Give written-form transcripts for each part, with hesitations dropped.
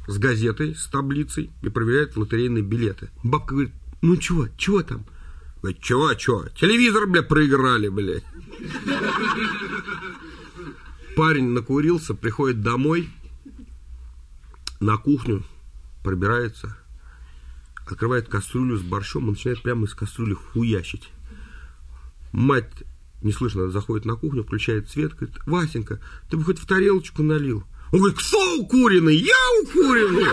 с газетой, с таблицей и проверяет лотерейные билеты. Бабка говорит: ну чего там? Говорит: чего? Телевизор, бля, проиграли, бля. Парень накурился, приходит домой, на кухню, пробирается, открывает кастрюлю с борщом и начинает прямо из кастрюли хуячить. Мать неслышно заходит на кухню, включает свет, говорит: Васенька, ты бы хоть в тарелочку налил. Он говорит: кто укуренный? Я укуренный!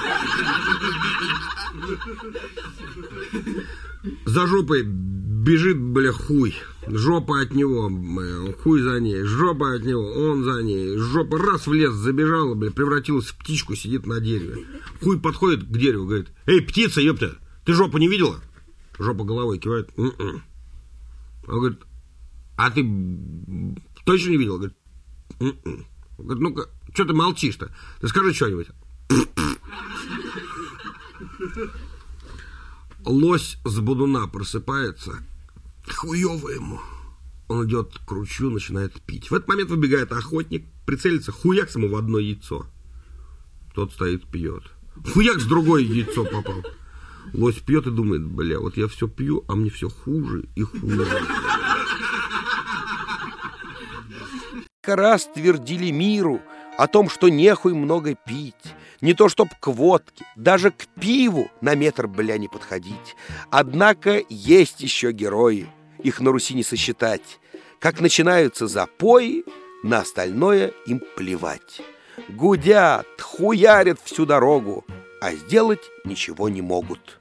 За жопой бежит, бля, хуй. Жопа от него, хуй за ней. Жопа от него, он за ней. Жопа раз в лес забежала, бля, превратилась в птичку, сидит на дереве. Хуй подходит к дереву, говорит: эй, птица, ёпта, ты жопу не видела? Жопа головой кивает: Он говорит: а ты точно не видел? Говорит: Он говорит: ну-ка, что ты молчишь-то? Ты скажи что-нибудь. Лось с бодуна просыпается, хуёво ему. Он идет к ручью, начинает пить. В этот момент выбегает охотник, прицелится, хуяк ему в одно яйцо. Тот стоит, пьет. Хуяк с другое яйцо попал. Лось пьет и думает: бля, вот я все пью, а мне все хуже и хуже. Раз твердили миру о том, что нехуй много пить, не то чтоб к водке, даже к пиву на метр, бля, не подходить. Однако есть еще герои, их на Руси не сосчитать. Как начинаются запои, на остальное им плевать. Гудят, хуярят всю дорогу, а сделать ничего не могут.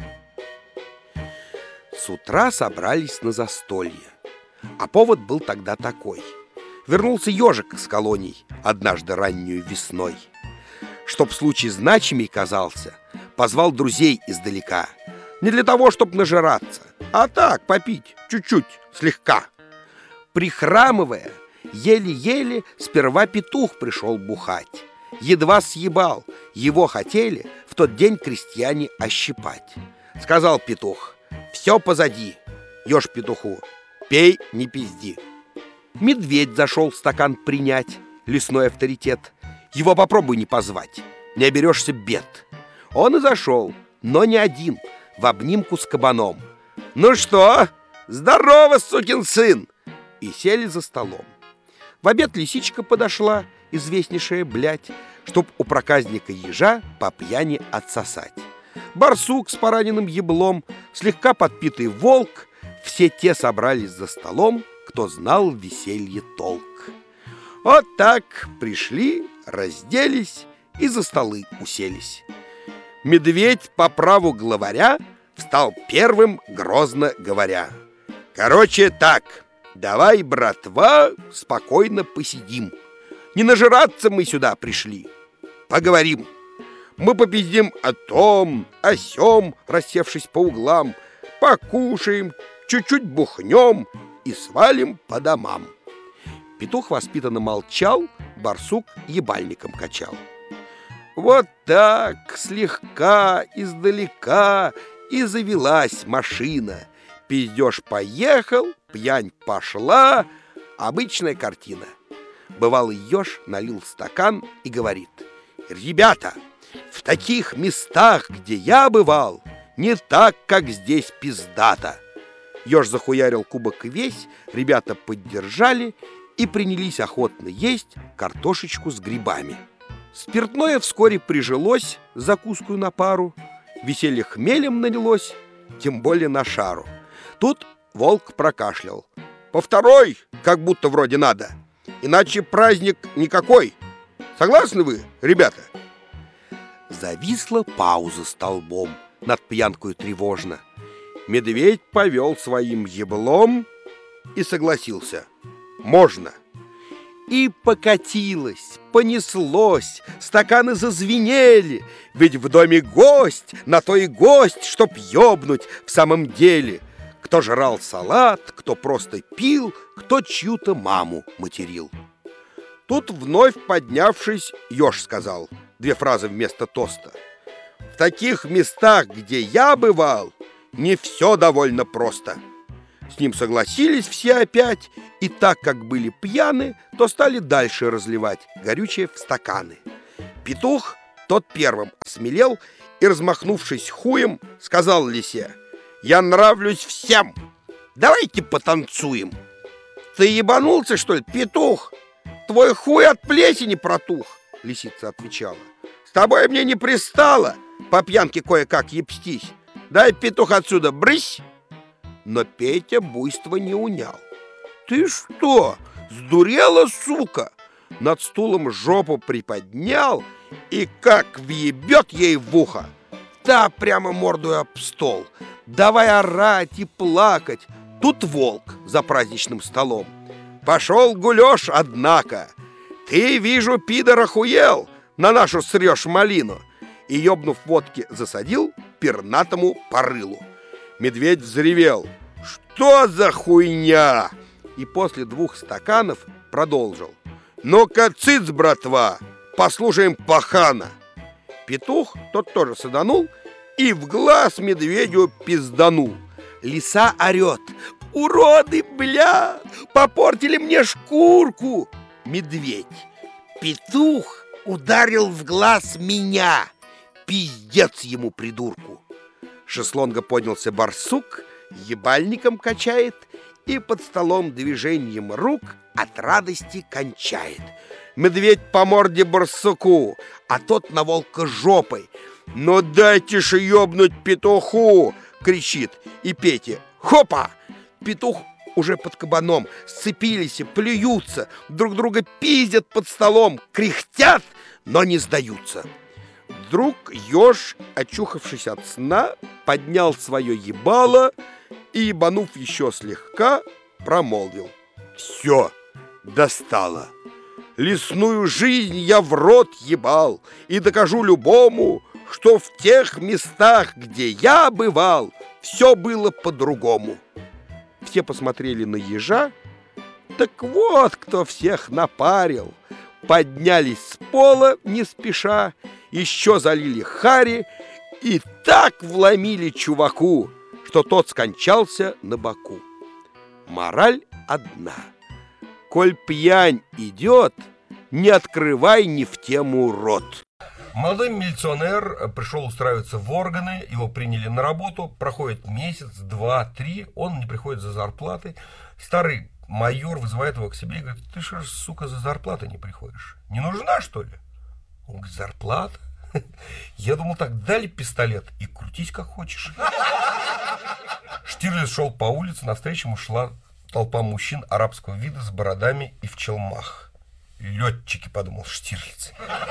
С утра собрались на застолье, а повод был тогда такой. Вернулся ежик с колоний однажды раннюю весной. Чтоб случай значимей казался, позвал друзей издалека. Не для того, чтоб нажираться, а так, попить, чуть-чуть, слегка. Прихрамывая, еле-еле сперва петух пришел бухать. Едва съебал, его хотели в тот день крестьяне ощипать. Сказал петух: все позади. Еж петуху: пей, не пизди. Медведь зашел стакан принять, лесной авторитет. Его попробуй не позвать, не оберешься бед. Он и зашел, но не один, в обнимку с кабаном. Ну что, здорово, сукин сын! И сели за столом. В обед лисичка подошла, известнейшая, блядь, чтоб у проказника ежа по пьяни отсосать. Барсук с пораненным еблом, слегка подпитый волк, все те собрались за столом, кто знал в веселье толк. Вот так пришли, разделись и за столы уселись. Медведь по праву главаря встал первым, грозно говоря: короче так, давай, братва, спокойно посидим. Не нажираться мы сюда пришли, поговорим. Мы попиздим о том, о сём, рассевшись по углам, покушаем, чуть-чуть бухнем и свалим по домам. Петух воспитанно молчал, барсук ебальником качал. Вот так, слегка, издалека и завелась машина. Пиздеж поехал, пьянь пошла. Обычная картина. Бывалый еж налил стакан и говорит: ребята, в таких местах, где я бывал, не так, как здесь пиздато. Еж захуярил кубок весь, ребята поддержали и принялись охотно есть картошечку с грибами. Спиртное вскоре прижилось, закуску на пару. Веселье хмелем налилось, тем более на шару. Тут волк прокашлял: по второй, как будто вроде надо, иначе праздник никакой. Согласны вы, ребята? Зависла пауза столбом, над пьянкою тревожно. Медведь повел своим еблом и согласился: можно. И покатилось, понеслось, стаканы зазвенели, ведь в доме гость, на то и гость, чтоб ёбнуть в самом деле. Кто жрал салат, кто просто пил, кто чью-то маму материл. Тут вновь поднявшись, еж сказал две фразы вместо тоста: в таких местах, где я бывал, не все довольно просто. С ним согласились все опять, и так как были пьяны, то стали дальше разливать горючее в стаканы. Петух Тот первым осмелел и, размахнувшись хуем, сказал лисе: «Я нравлюсь всем, давайте потанцуем». «Ты ебанулся, что ли, петух? Твой хуй от плесени протух», — лисица отвечала. «С тобой мне не пристало по пьянке кое-как ебстись. Дай, петух, отсюда, брысь!» Но Петя буйство не унял. «Ты что, сдурела, сука?» Над стулом жопу приподнял и как въебет ей в ухо. Та прямо мордой об стол. Давай орать и плакать. Тут волк за праздничным столом. Пошел гулёж, однако. Ты, вижу, пидор, охуел, на нашу срёшь малину. И, ёбнув водки, засадил пернатому по рылу. Медведь взревел: «Что за хуйня?» И после 2 стаканов продолжил: «Ну-ка, цыц, братва, послушаем пахана». Петух, тот тоже саданул и в глаз медведю пизданул. Лиса орет: «Уроды, бля, попортили мне шкурку!» Медведь: «Петух ударил в глаз меня, пиздец ему, придурку!» Шезлонга поднялся барсук, ебальником качает и под столом движением рук от радости кончает. Медведь по морде барсуку, а тот на волка жопой. «Ну дайте же ёбнуть петуху!» — кричит. И Петя: «Хопа!» Петух уже под кабаном, сцепились и плюются, друг друга пиздят под столом, кряхтят, но не сдаются. Вдруг еж, очухавшись от сна, поднял свое ебало и, ебанув еще слегка, промолвил: «Все, достало. Лесную жизнь я в рот ебал и докажу любому, что в тех местах, где я бывал, все было по-другому». Все посмотрели на ежа. Так вот, кто всех напарил. Поднялись с пола не спеша, еще залили хари и так вломили чуваку, что тот скончался на боку. Мораль одна: коль пьянь идет, не открывай не в тему рот. Молодой милиционер пришел устраиваться в органы, его приняли на работу, проходит месяц, 2, 3, он не приходит за зарплатой. Старый майор вызывает его к себе и говорит: «Ты что ж, сука, за зарплатой не приходишь? Не нужна, что ли?» Он говорит: «Зарплата? Я думал, так дали пистолет и крутись как хочешь». Штирлиц шел по улице, навстречу ему шла толпа мужчин арабского вида с бородами и в челмах. «Летчики», — подумал Штирлиц.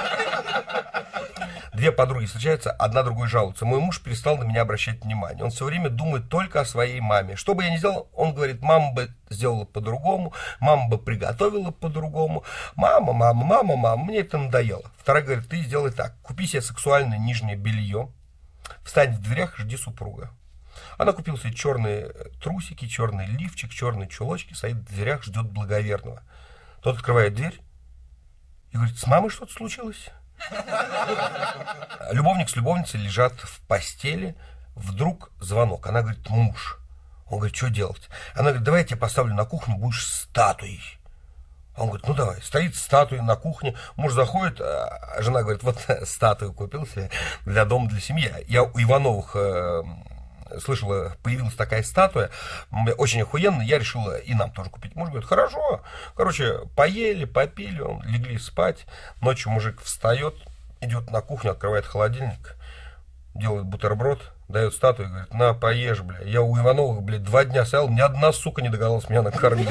2 подруги встречаются, одна другой жалуется: «Мой муж перестал на меня обращать внимание. Он все время думает только о своей маме. Что бы я ни сделал, он говорит: мама бы сделала по-другому, мама бы приготовила по-другому. Мама, мне это надоело». Вторая говорит: «Ты сделай так, купи себе сексуальное нижнее белье, встань в дверях, жди супруга». Она купила себе черные трусики, черный лифчик, черные чулочки, стоит в дверях, ждет благоверного. Тот открывает дверь и говорит: «С мамой что-то случилось?» Любовник с любовницей лежат в постели. Вдруг звонок. Она говорит: «Муж». Он говорит: «Что делать?» Она говорит: «Давай я тебя поставлю на кухню, будешь статуей». Он говорит: «Ну давай». Стоит статуя на кухне. Муж заходит, а жена говорит: «Вот статую купил себе для дома, для семьи». Я у Ивановых слышала, появилась такая статуя, очень охуенная, я решила и нам тоже купить. Муж говорит: «Хорошо». Короче, поели, попили, легли спать. Ночью мужик встает, идет на кухню, открывает холодильник, делает бутерброд, дает статую и говорит: «На, поешь, бля». Я у Ивановых, блядь, 2 дня стоял, ни одна сука не догадалась меня накормить.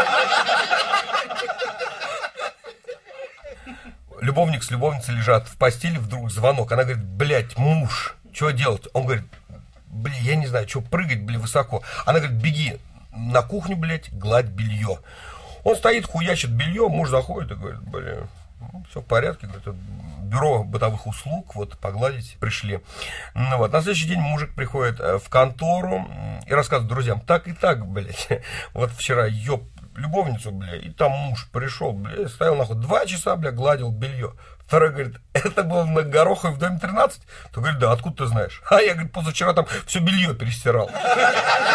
Любовник с любовницей лежат в постели, вдруг звонок. Она говорит: «Блядь, муж, что делать?» Он говорит: «Бля, я не знаю, что прыгать, бля, высоко». Она говорит: «Беги на кухню, блядь, гладь белье». Он стоит, хуячит белье, муж заходит и говорит: «Бля, все в порядке». Говорит: «Бюро бытовых услуг, вот, погладить пришли». Ну, вот. На следующий день мужик приходит в контору и рассказывает друзьям: «Так и так, блядь, вот вчера ёб любовницу, бля, и там муж пришел, бля, стоял нахуй 2 часа, бля, гладил белье». Второй говорит: «Это было на Гороховой в доме 13?» То говорит: «Да, откуда ты знаешь?» А я, говорит, позавчера там все белье перестирал.